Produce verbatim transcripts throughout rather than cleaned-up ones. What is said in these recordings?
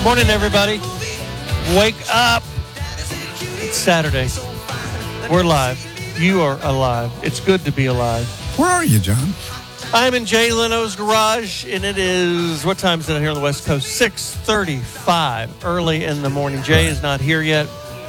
Morning, everybody. Wake up. It's Saturday. We're live. You are alive. It's good to be alive. Where are you, John? I'm in Jay Leno's garage, and it is, what time is it here on the West Coast? six thirty-five, early in the morning. Jay is not here yet.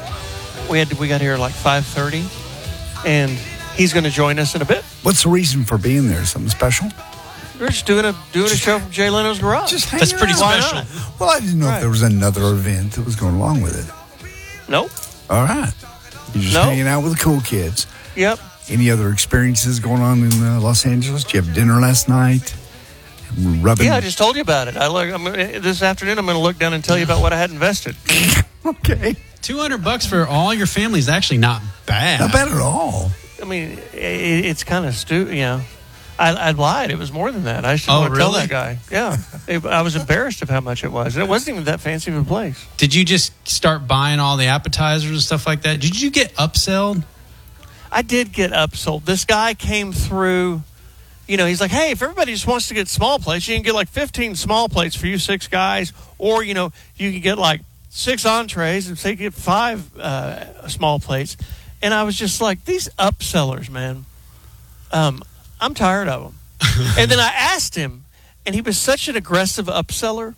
We had to, we got here at like five thirty, and he's going to join us in a bit. What's the reason for being there? Something special? We're just doing a doing a show from Jay Leno's garage. Just That's pretty out. special. Well, I didn't know Right. if there was another event that was going along with it. Nope. All right. You're just Nope. hanging out with the cool kids. Yep. Any other experiences going on in uh, Los Angeles? Did you have dinner last night? Rubbing. Yeah, I just told you about it. I look I'm, gonna- this afternoon. I'm going to look down and tell you about what I had invested. Okay. two hundred bucks for all your family is actually not bad. Not bad at all. I mean, it, it's kind of stu. You know, I, I lied. It was more than that. I should Oh, want to tell really? that guy. Yeah, It- I was embarrassed of how much it was. It wasn't even that fancy of a place. Did you just start buying all the appetizers and stuff like that? Did you get upselled? I did get upsold. This guy came through. You know, he's like, hey, if everybody just wants to get small plates, you can get like fifteen small plates for you six guys, or you know, you can get like six entrees and say you get five uh, small plates. And I was just like, these upsellers, man. Um, I'm tired of them. And then I asked him, and he was such an aggressive upseller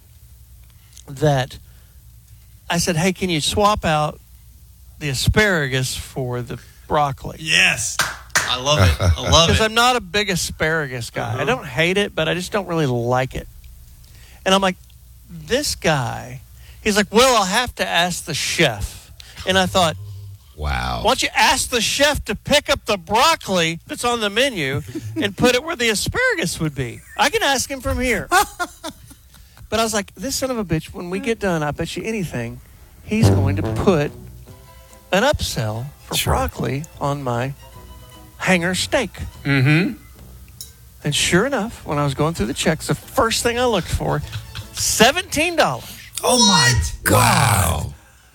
that I said, hey, can you swap out the asparagus for the broccoli? Yes. I love it. I love Because it. I'm not a big asparagus guy. I don't hate it, but I just don't really like it. And I'm like, this guy, he's like, well, I'll have to ask the chef. And I thought, Wow. why don't you ask the chef to pick up the broccoli that's on the menu and put it where the asparagus would be? I can ask him from here. But I was like, this son of a bitch, when we get done, I bet you anything, he's going to put an upsell for Sure. broccoli on my hanger steak. Mm-hmm. And sure enough, when I was going through the checks, the first thing I looked for, seventeen dollars. Oh, my God.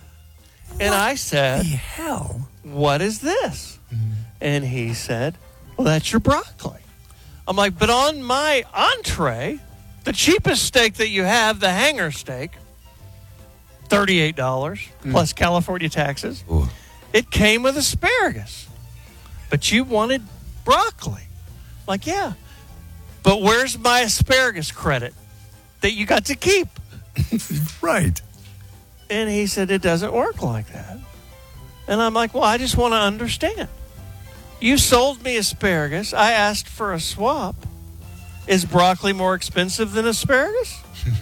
And I The said, hell? what is this? And he said, well, that's your broccoli. I'm like, but on my entree, the cheapest steak that you have, the hanger steak, thirty-eight dollars plus California taxes. Ooh. It came with asparagus. But you wanted broccoli. Like, yeah. But where's my asparagus credit that you got to keep? Right. And he said, it doesn't work like that. And I'm like, well, I just want to understand. You sold me asparagus. I asked for a swap. Is broccoli more expensive than asparagus?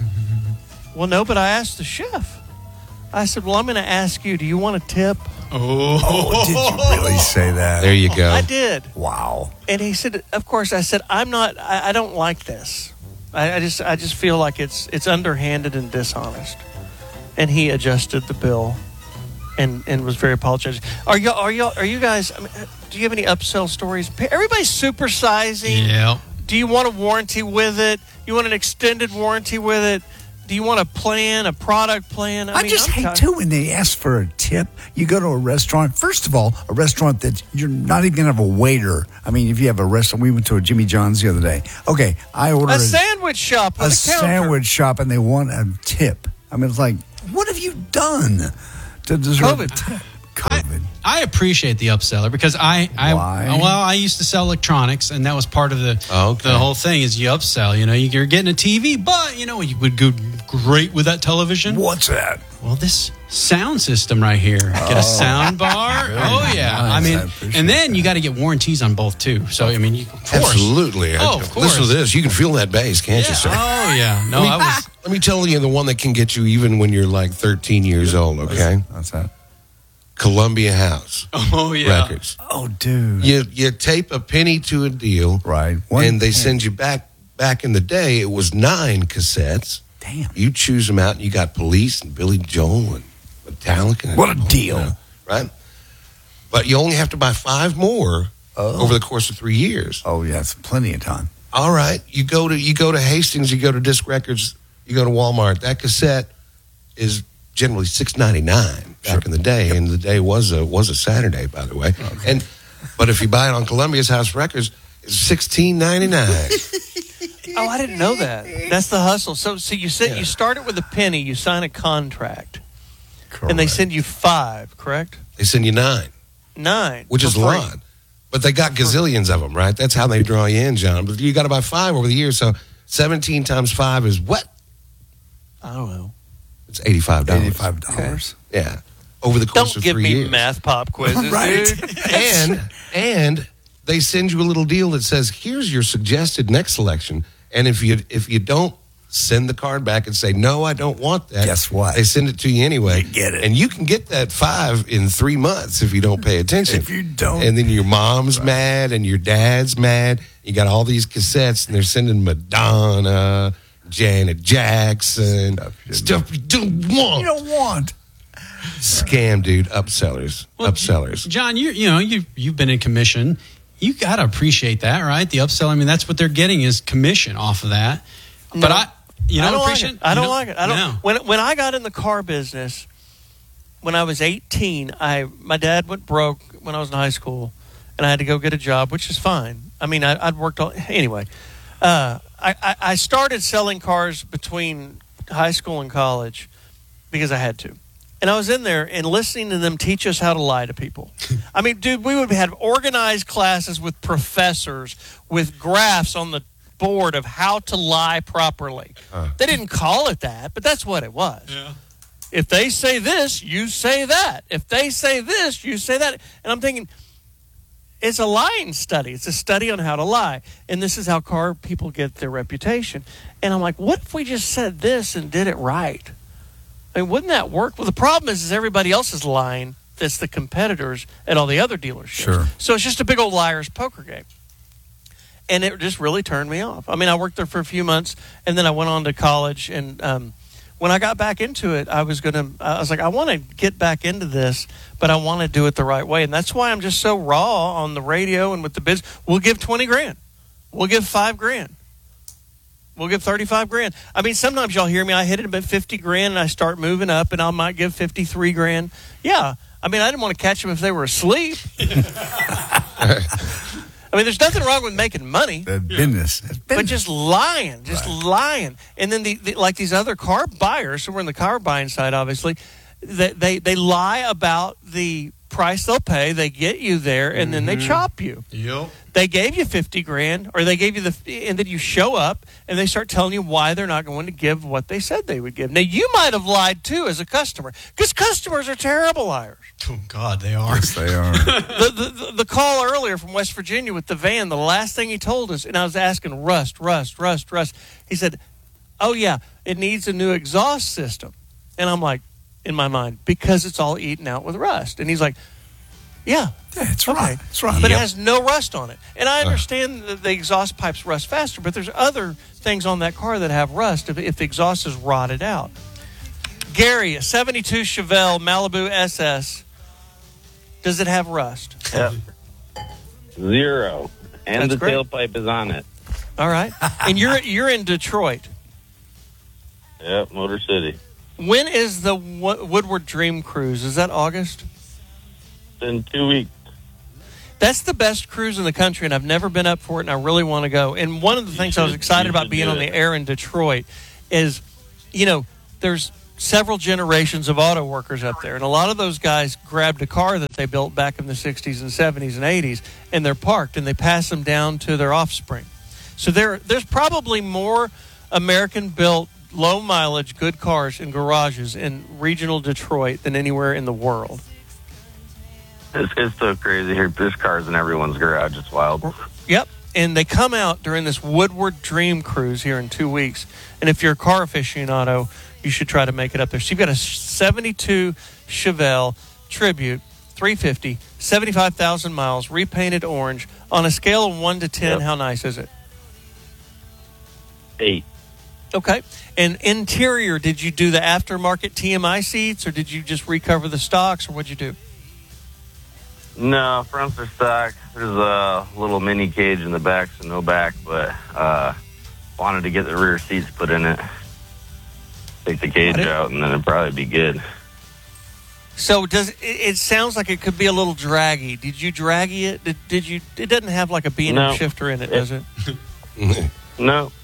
Well, no, but I asked the chef. I said, well, I'm going to ask you, do you want a tip? Oh. Oh, did you really say that? There you go. I did. Wow. And he said, of course. I said, I'm not, I, I don't like this. I, I just I just feel like it's it's underhanded and dishonest. And he adjusted the bill and, and was very apologetic. Are you are you are you guys, I mean, do you have any upsell stories? Everybody's supersizing. Yeah. Do you want a warranty with it? You want an extended warranty with it? Do you want a plan, a product plan? I, mean, just I'm hate, tired- too, when they ask for a tip. You go to a restaurant. First of all, a restaurant that you're not even going to have a waiter. I mean, if you have a restaurant, we went to a Jimmy John's the other day. Okay, I ordered A sandwich shop with a a counter. sandwich shop, and they want a tip. I mean, it's like, what have you done to deserve a COVID. tip? COVID. I appreciate the upseller because I, I Why? well, I used to sell electronics, and that was part of the Okay. the whole thing is you upsell. You know, you're getting a T V, but you know you would go great with that television. What's that? Well, this sound system right here. Get a sound bar. Oh yeah. nice. I I mean, appreciate and then that. you got to get warranties on both too. So I mean, you, of course. Absolutely. Oh, of course. Listen to this. You can feel that bass, can't Yeah. you, sir? Oh yeah. No, I was. Let me tell you the one that can get you even when you're like thirteen years old, okay? What's that? Columbia House Oh yeah. Records. Oh, dude. You you tape a penny to a deal, Right. One and they penny. send you back. Back in the day, it was nine cassettes. Damn. You choose them out, and you got Police and Billy Joel and Metallica. and- What a deal. Yeah, right? But you only have to buy five more Oh. over the course of three years. Oh, yeah. It's plenty of time. All right, you go to you go to Hastings, you go to Disc Records, you go to Walmart. That cassette is generally six ninety nine back Sure. in the day, and the day was a was a Saturday, by the way. And but if you buy it on Columbia's House Records, it's sixteen ninety nine. Oh, I didn't know that. That's the hustle. So, so you said Yeah. you start it with a penny. You sign a contract, Correct. and they send you five. Correct? They send you nine, Nine, which for is a free. lot. But they got gazillions of them, right? That's how they draw you in, John. But you got to buy five over the years. So seventeen times five is what? I don't know. It's eighty-five dollars. eighty-five dollars. Yeah. Over the course Don't of give three me years. math pop quizzes, Right. dude. and and they send you a little deal that says, "Here's your suggested next selection." And if you if you don't send the card back and say, "No, I don't want that," Guess what? They send it to you anyway. You get it. and you can get that five in three months if you don't pay attention. If you don't. and then your mom's mad and your dad's mad. You got all these cassettes, and they're sending Madonna, Janet Jackson, Stuff you stuff you don't want. You don't want. Scam, dude. Upsellers, Well, upsellers. John, you you know you you've been in commission. You got to appreciate that, right? The upsell. I mean, that's what they're getting is commission off of that. But No. I, you I don't, don't like appreciate. it. I you don't like it. I don't. No. When when I got in the car business, when I was eighteen, I my dad went broke when I was in high school, and I had to go get a job, which is fine. I mean, I, I'd worked all anyway. Uh, I, I I started selling cars between high school and college because I had to. And I was in there and listening to them teach us how to lie to people. I mean, dude, we would have organized classes with professors with graphs on the board of how to lie properly. Uh. They didn't call it that, but that's what it was. Yeah. If they say this, you say that. If they say this, you say that. And I'm thinking, it's a lying study. It's a study on how to lie. And this is how car people get their reputation. And I'm like, what if we just said this and did it right? I mean, wouldn't that work? Well, the problem is, is everybody else is lying. That's the competitors at all the other dealerships. Sure. So it's just a big old liar's poker game. And it just really turned me off. I mean, I worked there for a few months, and then I went on to college. And um, when I got back into it, I was going to, I was like, I want to get back into this, but I want to do it the right way. And that's why I'm just so raw on the radio and with the biz. We'll give twenty grand. We'll give five grand. We'll give thirty-five grand. I mean, sometimes y'all hear me, I hit it about fifty grand and I start moving up and I might give fifty-three grand. Yeah. I mean, I didn't want to catch them if they were asleep. I mean, there's nothing wrong with making money, That business. That's but business. just lying, just lying. And then the, the like these other car buyers, so we're in the car buying side, obviously, they, they, they lie about the price they'll pay. They get you there and then they chop you. Yep. They gave you fifty grand, or they gave you the, and then you show up and they start telling you why they're not going to give what they said they would give. Now, you might have lied too as a customer, because customers are terrible liars. Oh God, they are. Yes, they are. The, the, the, the call earlier from West Virginia with the van, the last thing he told us, and I was asking Rust, Rust, Rust, Rust. He said, oh, yeah, it needs a new exhaust system. And I'm like, in my mind, because it's all eaten out with rust. And he's like, yeah. Yeah, it's Okay. right. It's right. But Yep. it has no rust on it. And I understand that the exhaust pipes rust faster, but there's other things on that car that have rust if, if the exhaust is rotted out. Gary, a seventy-two Chevelle Malibu S S, does it have rust? Yep. Zero. And That's the great. tailpipe is on it. All right. And you're you're in Detroit. Yep, Motor City. When is the Wo- Woodward Dream Cruise? Is that August? It's in two weeks. That's the best cruise in the country, and I've never been up for it, and I really want to go. And one of the You things I was should- excited you about should being do on it. the air in Detroit is, you know, there's several generations of auto workers up there, and a lot of those guys grabbed a car that they built back in the sixties and seventies and eighties, and they're parked, and they pass them down to their offspring. So there, there's probably more American-built, low-mileage, good cars in garages in regional Detroit than anywhere in the world. It's, it's so crazy here. There's cars in everyone's garage. It's wild. Yep. And they come out during this Woodward Dream Cruise here in two weeks. And if you're a car aficionado, you should try to make it up there. So you've got a seventy-two Chevelle Tribute, three fifty, seventy-five thousand miles, repainted orange. On a scale of one to ten, Yep. how nice is it? Eight. Okay. And interior, did you do the aftermarket T M I seats, or did you just recover the stocks, or what'd you do? No, fronts are stock. There's a little mini cage in the back, so no back, but uh, wanted to get the rear seats put in it. Take the cage Got it. out, and then it'd probably be good. So does it, it sounds like it could be a little draggy. Did you draggy it? Did, did you? It doesn't have like a B and M No. shifter in it, It- does it? No,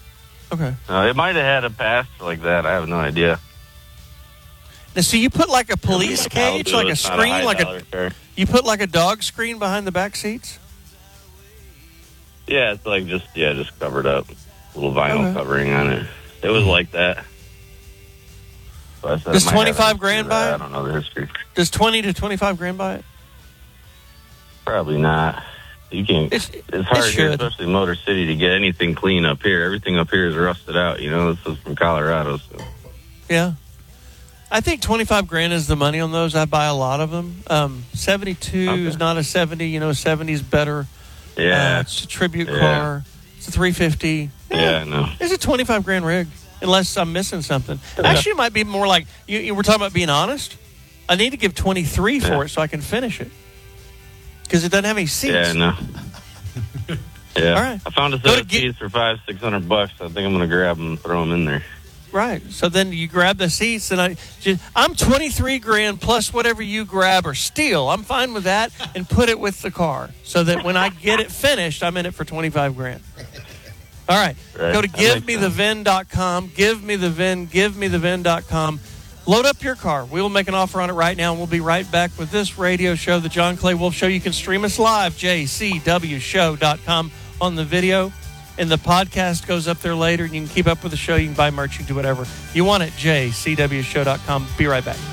Okay. Uh, it might have had a pasture like that. I have no idea. Now, so you put like a police cage, like a It's not screen, high like dollar a car. you put like a dog screen behind the back seats. Yeah, it's like just yeah, just covered up, little vinyl Okay. covering on it. It was like that. So I said it Does might have twenty-five a- grand buy it? I don't know the history. Does twenty to twenty-five grand buy it? Probably not. You can't. It's- It's, it hard here, should. especially in Motor City, to get anything clean up here. Everything up here is rusted out. You know, this is from Colorado. So. Yeah. I think twenty-five grand is the money on those. I buy a lot of them. Um, seventy-two Okay. is not a seventy. You know, seventy is better. Yeah. Uh, it's a tribute Yeah. car. It's a three fifty. yeah, I know. It's a twenty-five grand rig, unless I'm missing something. Actually, it might be more like you, you were talking about being honest. I need to give twenty-three for Yeah. it so I can finish it because it doesn't have any seats. Yeah, I know. Yeah. All right. I found a Go set to of get- seats for five, six hundred bucks. I think I'm going to grab them and throw them in there. Right. So then you grab the seats, and I, just, I'm twenty-three grand plus whatever you grab or steal. I'm fine with that, and put it with the car so that when I get it finished, I'm in it for twenty-five grand. All right. Right. Go to That give makes me the vin dot com. Give me the vin. Give me the vin dot com. Load up your car. We will make an offer on it right now, and we'll be right back with this radio show, the John Clay Wolf Show. You can stream us live, J C W show dot com on the video. And the podcast goes up there later, and you can keep up with the show. You can buy merch, you can do whatever you want at J C W show dot com. Be right back.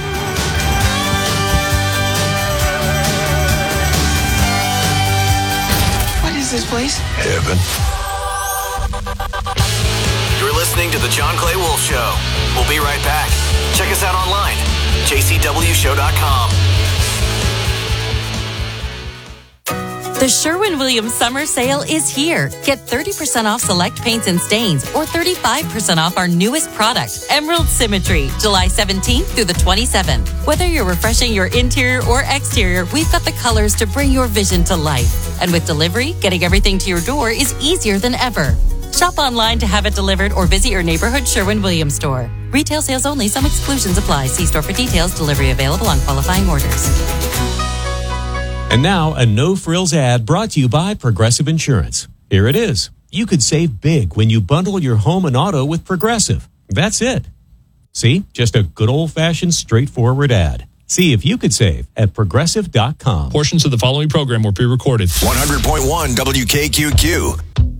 What is this place? Heaven. You're listening to The John Clay Wolf Show. We'll be right back. Check us out online, J C W show dot com. The Sherwin-Williams Summer Sale is here. Get thirty percent off select paints and stains or thirty-five percent off our newest product, Emerald Symmetry, July seventeenth through the twenty-seventh. Whether you're refreshing your interior or exterior, we've got the colors to bring your vision to life. And with delivery, getting everything to your door is easier than ever. Shop online to have it delivered or visit your neighborhood Sherwin-Williams store. Retail sales only. Some exclusions apply. See store for details. Delivery available on qualifying orders. And now, a no-frills ad brought to you by Progressive Insurance. Here it is. You could save big when you bundle your home and auto with Progressive. That's it. See? Just a good old-fashioned, straightforward ad. See if you could save at progressive dot com. Portions of the following program were pre-recorded. one hundred point one W K Q Q.